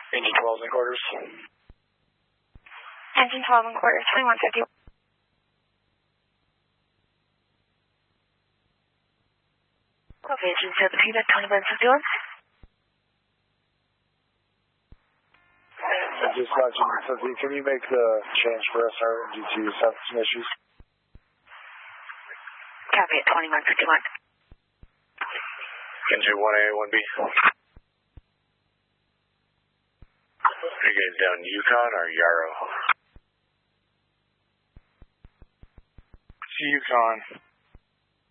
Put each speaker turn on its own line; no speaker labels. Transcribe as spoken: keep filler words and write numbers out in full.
Engine twelve and quarters.
Engine twelve and quarters, twenty-one fifty. Okay, engine seventeen at twenty-one fifty-one.
Dispatch, engine can you make the change for us? Our G T is having some issues.
Copy at twenty-one fifty-one.
Engine one A, one B. Are you guys down Yukon or Yarrow? Yukon.